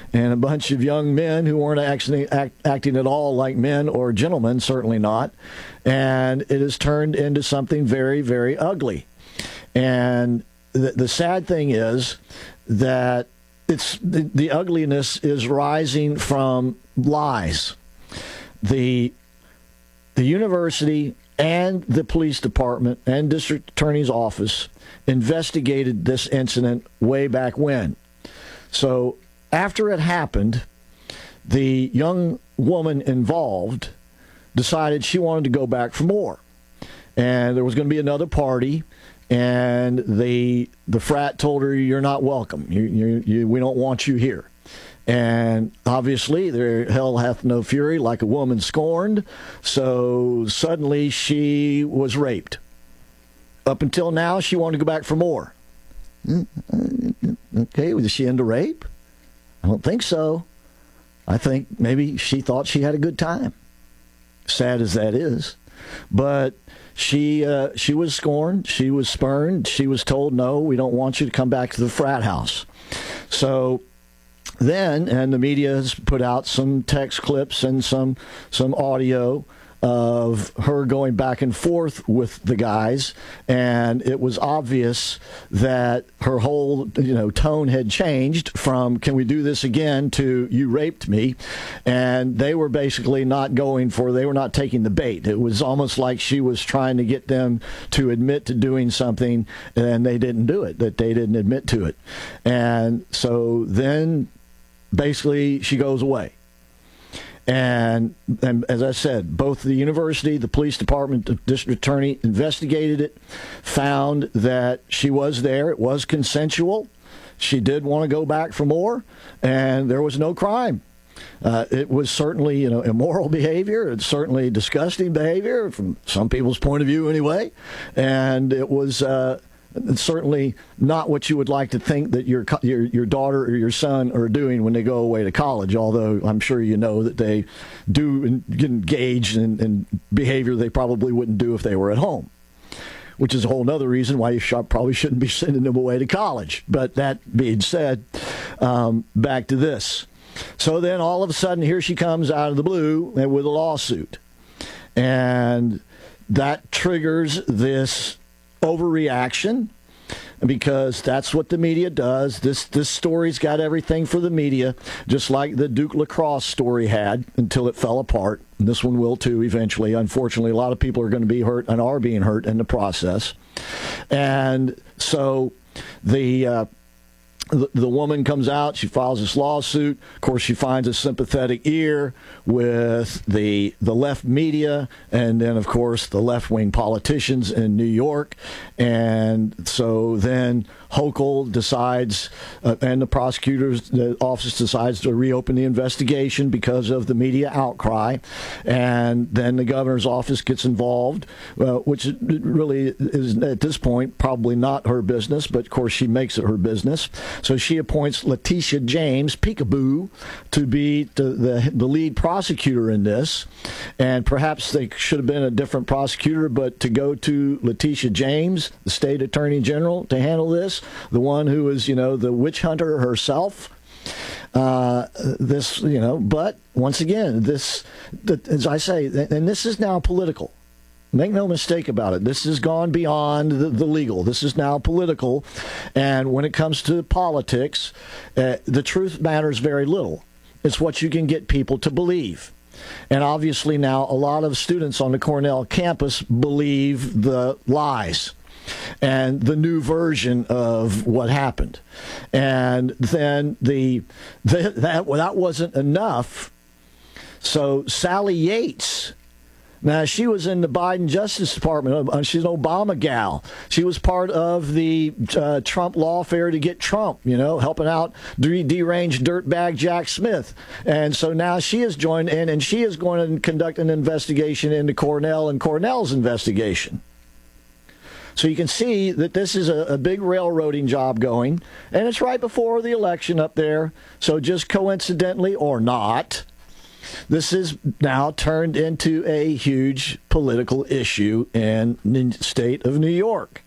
and a bunch of young men who weren't actually acting at all like men or gentlemen, certainly not. And it has turned into something very, very ugly. And the sad thing is that the ugliness is rising from lies. The university and the police department and district attorney's office investigated this incident way back when. So after it happened, the young woman involved decided she wanted to go back for more. And there was going to be another party, and the frat told her, "You're not welcome. We don't want you here." And obviously, there hell hath no fury like a woman scorned. So suddenly she was raped. Up until now, she wanted to go back for more. Okay, was she into rape? I don't think so. I think maybe she thought she had a good time. Sad as that is. But she was scorned. She was spurned. She was told, "No, we don't want you to come back to the frat house." So then, and the media has put out some text clips and some audio of her going back and forth with the guys, and it was obvious that her whole tone had changed from "can we do this again" to "you raped me," and they were basically they were not taking the bait. It was almost like she was trying to get them to admit to doing something, and they didn't do it, that they didn't admit to it. And so then basically she goes away. And as I said, both the university, the police department, the district attorney investigated it, found that she was there. It was consensual. She did want to go back for more, and there was no crime. It was certainly, immoral behavior. It's certainly disgusting behavior from some people's point of view anyway. And it was it's certainly not what you would like to think that your daughter or your son are doing when they go away to college, although I'm sure you know that they do get engaged in behavior they probably wouldn't do if they were at home, which is a whole other reason why you probably shouldn't be sending them away to college. But that being said, back to this. So then all of a sudden, here she comes out of the blue with a lawsuit. And that triggers this overreaction, because that's what the media does. This story's got everything for the media, just like the Duke lacrosse story had until it fell apart. And this one will too eventually. Unfortunately, a lot of people are going to be hurt and are being hurt in the process. And so the woman comes out, she files this lawsuit. Of course, she finds a sympathetic ear with the left media, and then, of course, the left-wing politicians in New York. And so then Hochul decides, and the prosecutor's office decides to reopen the investigation because of the media outcry. And then the governor's office gets involved, which really is, at this point, probably not her business, but, of course, she makes it her business. So she appoints Letitia James, Peekaboo, to be the lead prosecutor in this. And perhaps they should have been a different prosecutor, but to go to Letitia James, the state attorney general, to handle this, the one who is, the witch hunter herself. But once again, as I say, and this is now political. Make no mistake about it. This has gone beyond the legal. This is now political. And when it comes to politics, the truth matters very little. It's what you can get people to believe. And obviously now a lot of students on the Cornell campus believe the lies and the new version of what happened. And then that wasn't enough. So Sally Yates, now, she was in the Biden Justice Department. She's an Obama gal. She was part of the Trump lawfare to get Trump, helping out deranged dirtbag Jack Smith. And so now she has joined in, and she is going to conduct an investigation into Cornell and Cornell's investigation. So you can see that this is a big railroading job going, and it's right before the election up there. So just coincidentally or not, this is now turned into a huge political issue in the state of New York.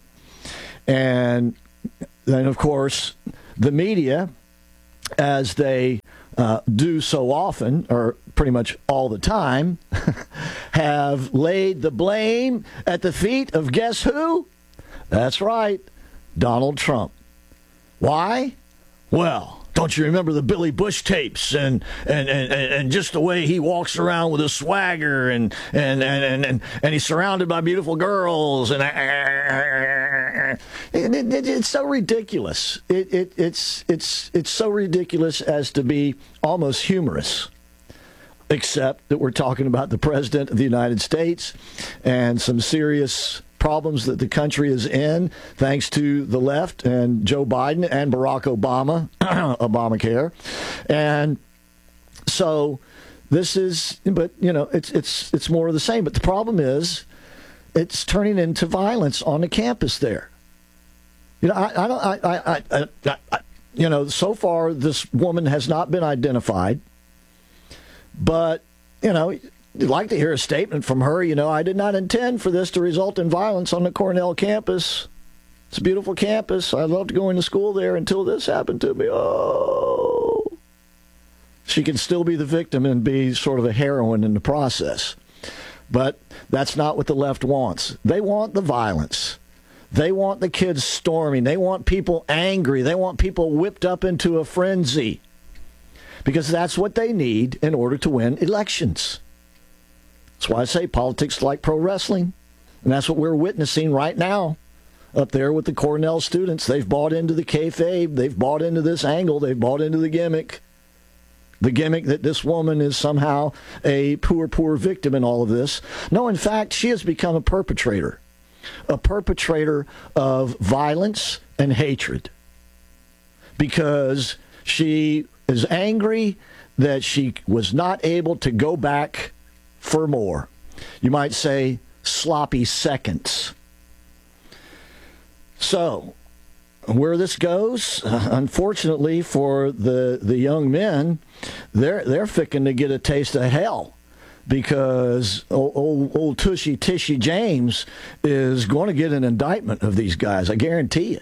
And then, of course, the media, as they do so often, or pretty much all the time, have laid the blame at the feet of guess who? That's right, Donald Trump. Why? Well, don't you remember the Billy Bush tapes and just the way he walks around with a swagger and he's surrounded by beautiful girls and it's so ridiculous. It's so ridiculous as to be almost humorous. Except that we're talking about the President of the United States and some serious problems that the country is in thanks to the left and Joe Biden and Barack Obama, Obamacare. And so this is, but you know, it's more of the same. But the problem is it's turning into violence on the campus there. You know, so far this woman has not been identified. But, you know, you'd like to hear a statement from her. You know, I did not intend for this to result in violence on the Cornell campus. It's a beautiful campus. I loved going to school there until this happened to me. Oh. She can still be the victim and be sort of a heroine in the process. But that's not what the left wants. They want the violence. They want the kids storming. They want people angry. They want people whipped up into a frenzy. Because that's what they need in order to win elections. That's why I say politics is like pro wrestling. And that's what we're witnessing right now up there with the Cornell students. They've bought into the kayfabe. They've bought into this angle. They've bought into the gimmick. The gimmick that this woman is somehow a poor victim in all of this. No, in fact, she has become a perpetrator of violence and hatred. Because she is angry that she was not able to go back for more. You might say sloppy seconds. So, where this goes, unfortunately for the young men, they're fixing to get a taste of hell. Because old Tushy Tishy James is going to get an indictment of these guys, I guarantee you.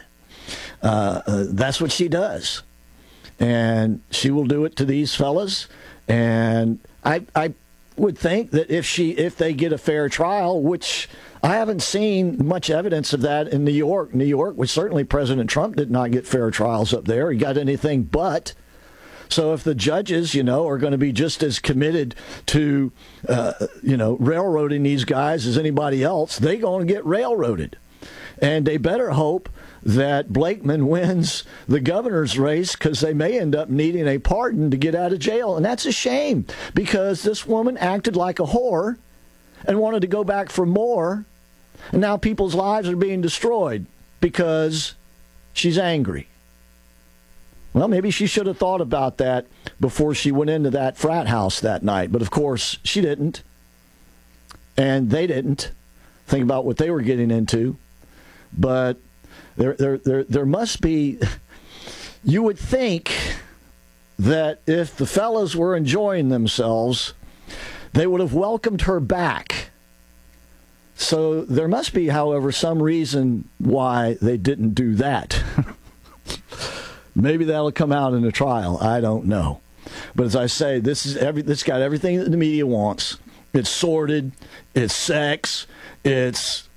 That's what she does. And she will do it to these fellas. And I would think that if they get a fair trial, which I haven't seen much evidence of that in New York. New York, which certainly President Trump did not get fair trials up there. He got anything but. So if the judges, you know, are going to be just as committed to, railroading these guys as anybody else, they're going to get railroaded. And they better hope that Blakeman wins the governor's race because they may end up needing a pardon to get out of jail. And that's a shame because this woman acted like a whore and wanted to go back for more. And now people's lives are being destroyed because she's angry. Well, maybe she should have thought about that before she went into that frat house that night. But, of course, she didn't. And they didn't. Think about what they were getting into. But there must be, you would think that if the fellas were enjoying themselves, they would have welcomed her back. So there must be, however, some reason why they didn't do that. Maybe that'll come out in a trial. I don't know. But as I say, this got everything that the media wants. It's sordid. It's sex. It's,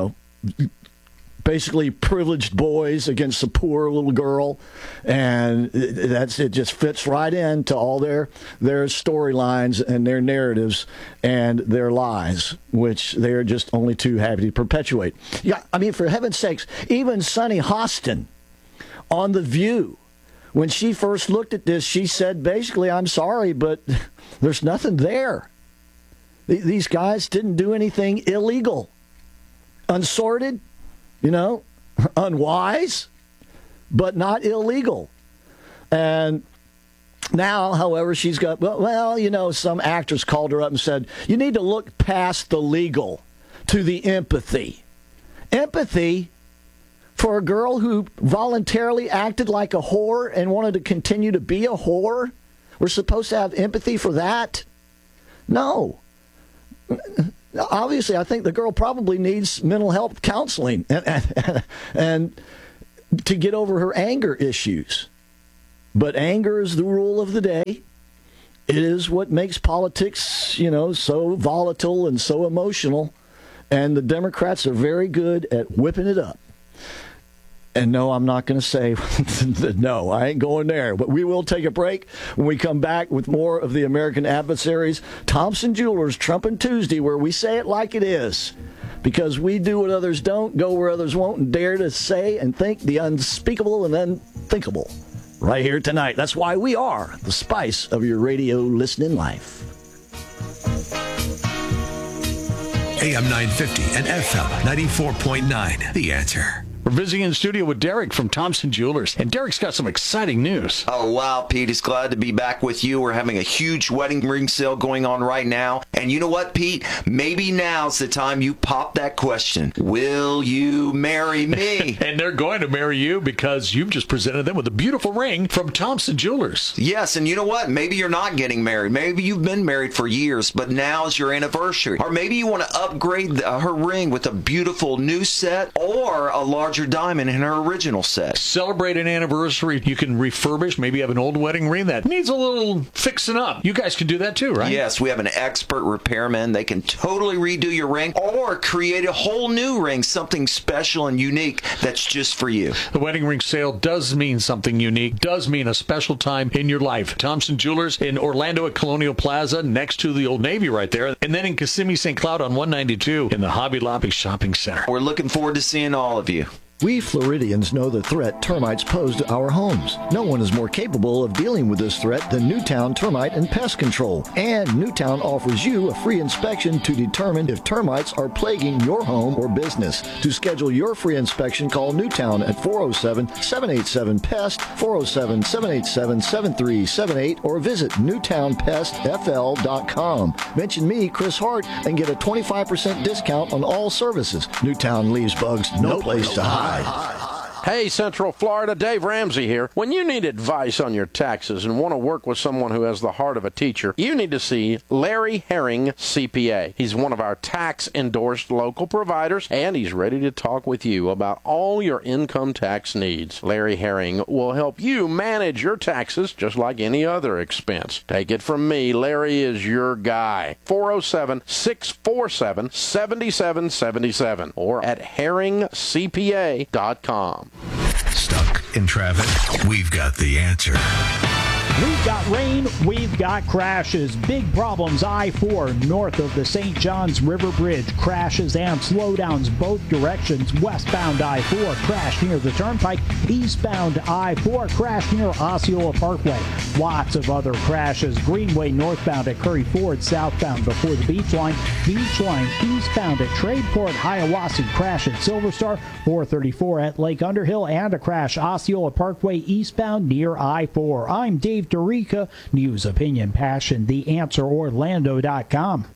basically privileged boys against a poor little girl. And it just fits right into all their storylines and their narratives and their lies, which they're just only too happy to perpetuate. Yeah, I mean, for heaven's sakes, even Sunny Hostin on The View, when she first looked at this, she said, basically, I'm sorry, but there's nothing there. These guys didn't do anything illegal. Unsorted, unwise, but not illegal. And now, however, she's got, some actors called her up and said, you need to look past the legal to the empathy. Empathy for a girl who voluntarily acted like a whore and wanted to continue to be a whore? We're supposed to have empathy for that? No. Obviously, I think the girl probably needs mental health counseling and to get over her anger issues. But anger is the rule of the day. it is what makes politics, so volatile and so emotional. And the Democrats are very good at whipping it up. And no, I'm not going to say, no, I ain't going there. But we will take a break. When we come back with more of the American Adversaries, Thompson Jewelers, Trump and Tuesday, where we say it like it is. Because we do what others don't, go where others won't, and dare to say and think the unspeakable and unthinkable. Right here tonight. That's why we are the spice of your radio listening life. AM 950 and FM 94.9. The Answer. We're visiting in the studio with Derek from Thompson Jewelers, and Derek's got some exciting news. Oh, wow, Pete. It's glad to be back with you. We're having a huge wedding ring sale going on right now. And you know what, Pete? Maybe now's the time you pop that question. Will you marry me? And they're going to marry you because you've just presented them with a beautiful ring from Thompson Jewelers. Yes, and you know what? Maybe you're not getting married. Maybe you've been married for years, but now's your anniversary. Or maybe you want to upgrade her ring with a beautiful new set or a larger diamond in her original set. Celebrate an anniversary. You can refurbish. Maybe you have an old wedding ring that needs a little fixing up. You guys can do that too, right? Yes, we have an expert repairman. They can totally redo your ring or create a whole new ring, something special and unique that's just for you. The wedding ring sale does mean something unique, does mean a special time in your life. Thompson Jewelers in Orlando at Colonial Plaza, next to the Old Navy right there, and then in Kissimmee, St. Cloud on 192 in the Hobby Lobby Shopping Center. We're looking forward to seeing all of you. We Floridians know the threat termites pose to our homes. No one is more capable of dealing with this threat than Newtown Termite and Pest Control. And Newtown offers you a free inspection to determine if termites are plaguing your home or business. To schedule your free inspection, call Newtown at 407-787-PEST, 407-787-7378, or visit newtownpestfl.com. Mention me, Chris Hart, and get a 25% discount on all services. Newtown leaves bugs no place to hide. Hey, Central Florida, Dave Ramsey here. When you need advice on your taxes and want to work with someone who has the heart of a teacher, you need to see Larry Herring, CPA. He's one of our tax-endorsed local providers, and he's ready to talk with you about all your income tax needs. Larry Herring will help you manage your taxes just like any other expense. Take it from me, Larry is your guy. 407-647-7777 or at herringcpa.com. Stuck in traffic? We've got the answer. We've got rain, we've got crashes. Big problems I-4 north of the St. Johns River Bridge. Crashes and slowdowns both directions. Westbound I-4 crash near the Turnpike. Eastbound I-4 crash near Osceola Parkway. Lots of other crashes. Greenway northbound at Curry Ford, southbound before the Beach Line. Beach Line eastbound at Tradeport, Hiawassee. Crash at Silver Star. 434 at Lake Underhill. And a crash Osceola Parkway eastbound near I-4. I'm Dave Dorica, News, Opinion, Passion, TheAnswerOrlando.com.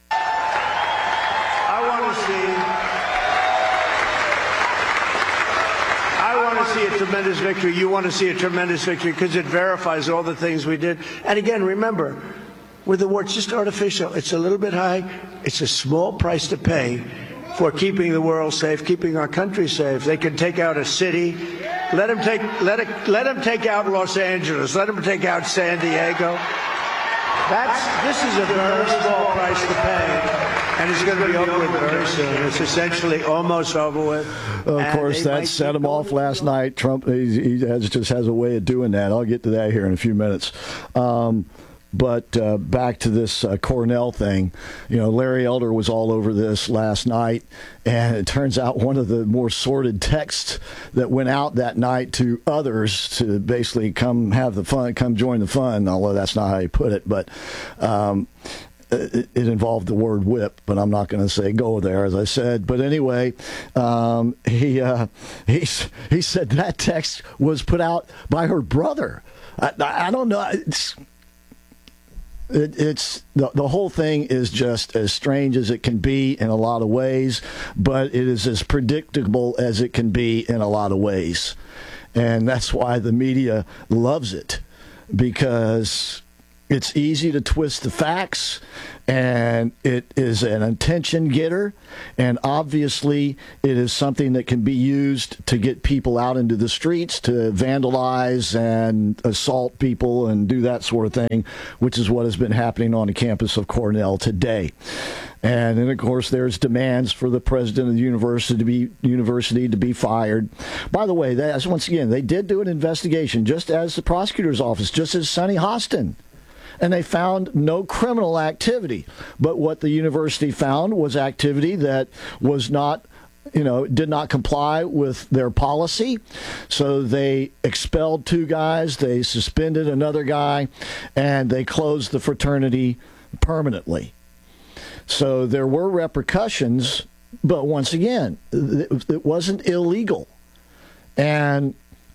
I want to see a tremendous victory. You want to see a tremendous victory because it verifies all the things we did. And again, remember, with the war, it's just artificial. It's a little bit high. It's a small price to pay for keeping the world safe, keeping our country safe. They can take out a city. Let them take out Los Angeles. Let them take out San Diego. This is a very small price to pay, and it's going to be over with very soon. It's essentially almost over with. Of course, that set him off last night. Trump just has a way of doing that. I'll get to that here in a few minutes. But back to this Cornell thing, Larry Elder was all over this last night, and it turns out one of the more sordid texts that went out that night to others to basically come have the fun, come join the fun, although that's not how he put it, but it involved the word whip, but I'm not going to say go there, as I said. But anyway, he said that text was put out by her brother. I don't know. It's the whole thing is just as strange as it can be in a lot of ways, but it is as predictable as it can be in a lot of ways. And that's why the media loves it, because It's easy to twist the facts, and it is an attention getter, and obviously it is something that can be used to get people out into the streets to vandalize and assault people and do that sort of thing, which is what has been happening on the campus of Cornell today. And then, of course, there's demands for the president of the university to be fired. By the way, once again, they did do an investigation, just as the prosecutor's office, just as Sonny Hostin. And they found no criminal activity. But what the university found was activity that was not, did not comply with their policy. So they expelled 2 guys, they suspended another guy, and they closed the fraternity permanently. So there were repercussions, but once again, it wasn't illegal. And,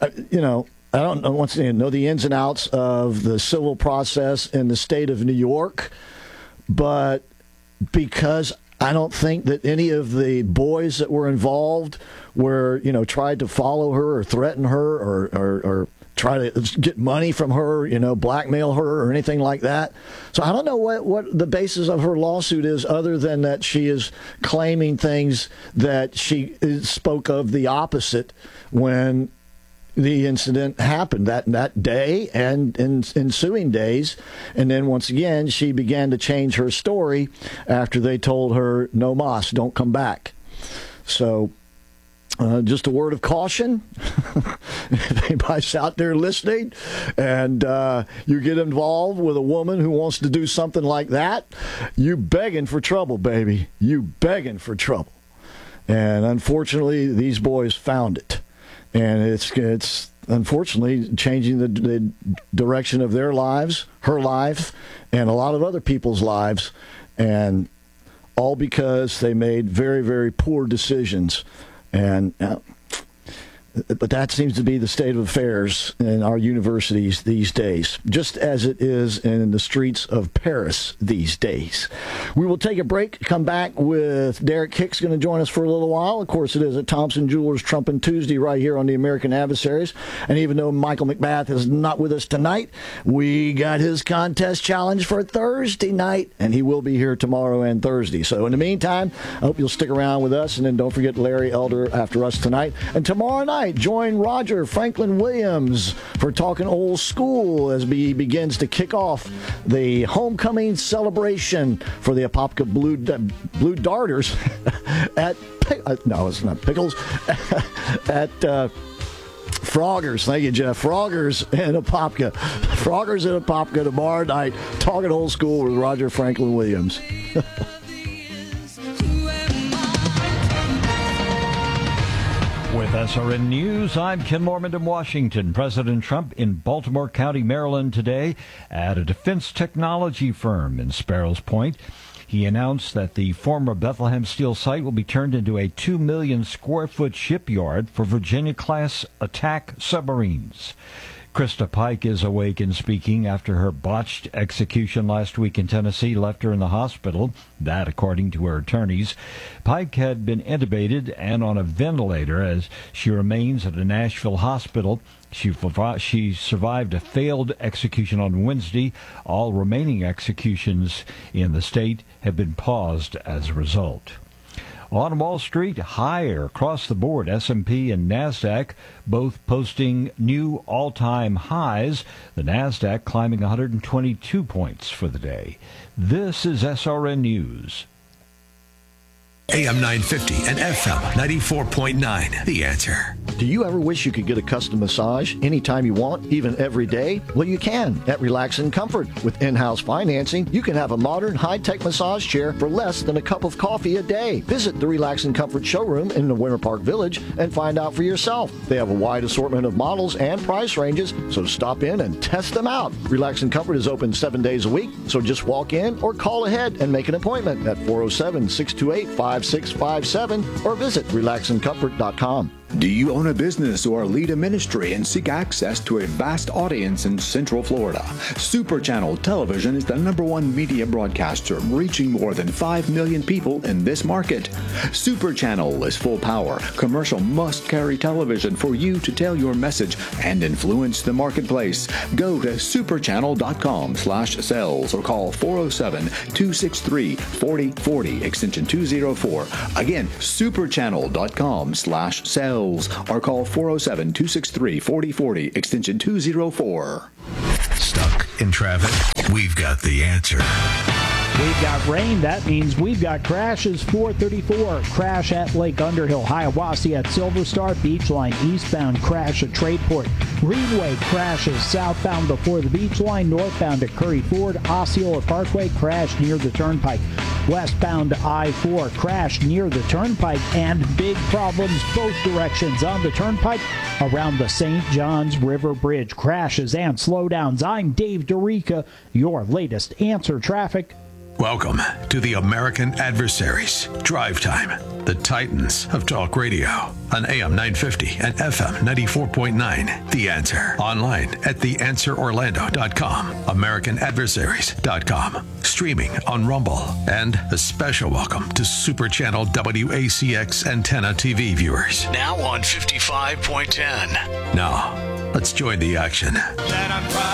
I don't know, once again, know the ins and outs of the civil process in the state of New York, but because I don't think that any of the boys that were involved were, tried to follow her or threaten her or try to get money from her, blackmail her or anything like that. So I don't know what the basis of her lawsuit is, other than that she is claiming things that she spoke of the opposite when the incident happened that day and in ensuing days. And then once again, she began to change her story after they told her, no mas, don't come back. So just a word of caution. If anybody's out there listening and you get involved with a woman who wants to do something like that, you begging for trouble, baby. You begging for trouble. And unfortunately, these boys found it. And it's unfortunately changing the direction of their lives, her life, and a lot of other people's lives, and all because they made very, very poor decisions. And but that seems to be the state of affairs in our universities these days, just as it is in the streets of Paris these days. We will take a break, come back with Derek Hicks going to join us for a little while. Of course, it is a Thompson Jewelers Trumpin' Tuesday right here on the American Adversaries. And even though Michael McBath is not with us tonight, we got his contest challenge for Thursday night, and he will be here tomorrow and Thursday. So in the meantime, I hope you'll stick around with us, and then don't forget Larry Elder after us tonight. And tomorrow night, join Roger Franklin Williams for Talking Old School as he begins to kick off the homecoming celebration for the Apopka Blue Darters at no, it's not Pickles at Froggers. Thank you, Jeff. Froggers and Apopka. Froggers and Apopka tomorrow night. Talking Old School with Roger Franklin Williams. With SRN News, I'm Ken Lorman in Washington. President Trump in Baltimore County, Maryland today at a defense technology firm in Sparrows Point. He announced that the former Bethlehem Steel site will be turned into a 2 million square foot shipyard for Virginia-class attack submarines. Krista Pike is awake and speaking after her botched execution last week in Tennessee left her in the hospital. That, according to her attorneys. Pike had been intubated and on a ventilator as she remains at a Nashville hospital. She survived a failed execution on Wednesday. All remaining executions in the state have been paused as a result. On Wall Street, higher across the board. S&P and NASDAQ both posting new all-time highs. The NASDAQ climbing 122 points for the day. This is SRN News. AM 950 and FM 94.9. The Answer. Do you ever wish you could get a custom massage anytime you want, even every day? Well, you can at Relax and Comfort. With in-house financing, you can have a modern, high-tech massage chair for less than a cup of coffee a day. Visit the Relax and Comfort showroom in the Winter Park Village and find out for yourself. They have a wide assortment of models and price ranges, so stop in and test them out. Relax and Comfort is open 7 days a week, so just walk in or call ahead and make an appointment at 407-628-5657 or visit relaxandcomfort.com. Do you own a business or lead a ministry and seek access to a vast audience in Central Florida? Super Channel Television is the #1 media broadcaster, reaching more than 5 million people in this market. Super Channel is full power, commercial must-carry television for you to tell your message and influence the marketplace. Go to superchannel.com/sales or call 407-263-4040 extension 204. Again, superchannel.com/sales or call 407-263-4040 extension 204. Stuck in traffic? We've got the answer. We've got rain. That means we've got crashes. 434, crash at Lake Underhill. Hiawassee at Silver Star. Beach Line eastbound, crash at Tradeport. Greenway crashes southbound before the Beach Line. Northbound at Curry Ford. Osceola Parkway, crash near the Turnpike. Westbound I-4, crash near the Turnpike. And big problems both directions on the Turnpike around the St. Johns River Bridge. Crashes and slowdowns. I'm Dave DeRica, your latest Answer Traffic. Welcome to the American Adversaries. Drive Time, the Titans of Talk Radio on AM 950 and FM 94.9. The Answer. Online at theanswerorlando.com, americanadversaries.com. Streaming on Rumble. And a special welcome to Super Channel WACX Antenna TV viewers. Now on 55.10. Now, let's join the action.